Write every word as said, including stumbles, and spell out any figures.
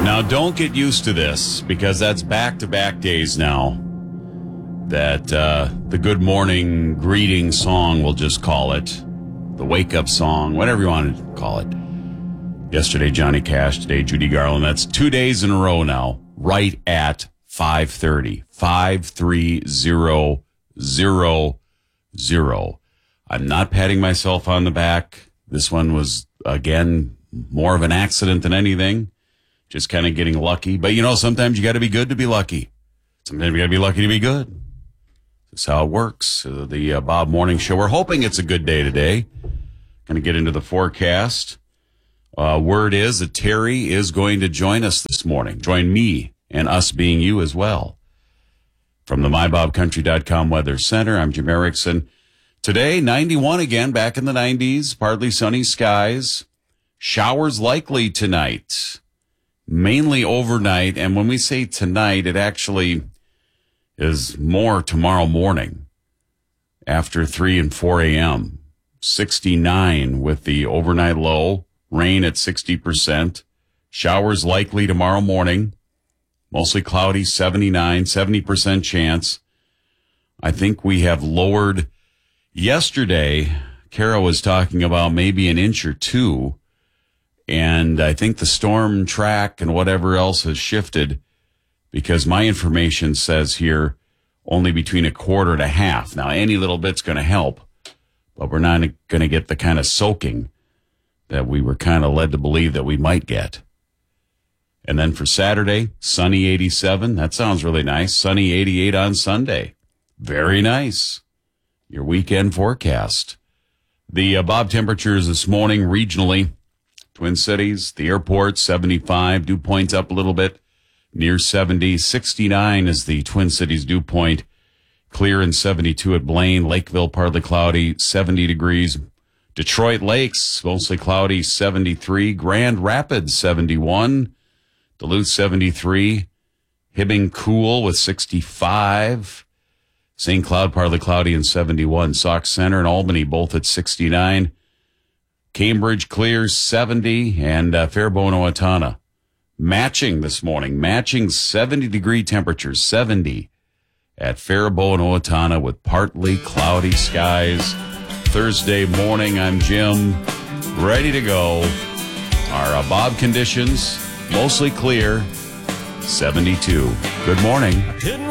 Now, don't get used to this, because that's back-to-back days now that uh, the good morning greeting song, we'll just call it, the wake-up song, whatever you want to call it. Yesterday, Johnny Cash. Today, Judy Garland. That's two days in a row now, right at five thirty. five three zero zero zero. I'm not patting myself on the back. This one was, again, more of an accident than anything. Just kind of getting lucky. But, you know, sometimes you got to be good to be lucky. Sometimes you got to be lucky to be good. That's how it works. Uh, the uh, Bob Morning Show. We're hoping it's a good day today. Going to get into the forecast. Uh, word is that Terry is going to join us this morning. Join me and us being you as well. From the my bob country dot com Weather Center, I'm Jim Erickson. Today, ninety-one again, back in the nineties. Partly sunny skies. Showers likely tonight. Mainly overnight, and when we say tonight, it actually is more tomorrow morning after three and four a.m. sixty-nine with the overnight low, rain at sixty percent, showers likely tomorrow morning, mostly cloudy, seventy-nine, seventy percent chance. I think we have lowered. Yesterday, Kara was talking about maybe an inch or two. And I think the storm track and whatever else has shifted, because my information says here only between a quarter and a half. Now, any little bit's going to help, but we're not going to get the kind of soaking that we were kind of led to believe that we might get. And then for Saturday, sunny eighty-seven. That sounds really nice. Sunny eighty-eight on Sunday. Very nice. Your weekend forecast. The uh, Bob temperatures this morning regionally. Twin Cities, the airport, seventy-five. Dew point's up a little bit, near seventy. sixty-nine is the Twin Cities dew point. Clear and seventy-two at Blaine. Lakeville, partly cloudy, seventy degrees. Detroit Lakes, mostly cloudy, seventy-three. Grand Rapids, seventy-one. Duluth, seventy-three. Hibbing, cool with sixty-five. Saint Cloud, partly cloudy and seventy-one. Sauk Center and Albany, both at sixty-nine. Cambridge clear, seventy, and uh, Faribault, Owatonna matching this morning, matching seventy-degree temperatures, seventy at Faribault and Owatonna with partly cloudy skies. Thursday morning, I'm Jim, ready to go. Our uh, Bob conditions, mostly clear, seventy-two. Good morning.